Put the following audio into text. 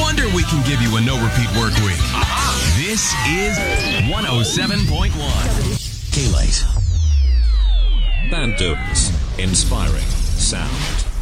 wonder we can give you a no-repeat work week. This is 107.1. K-Lite. Band Dunes. Inspiring sound.